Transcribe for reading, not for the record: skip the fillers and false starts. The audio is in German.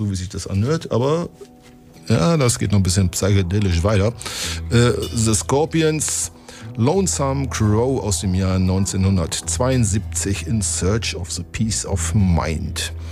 so wie sich das anhört, aber ja, das geht noch ein bisschen psychedelisch weiter. The Scorpions, Lonesome Crow aus dem Jahr 1972, In Search of the Peace of Mind.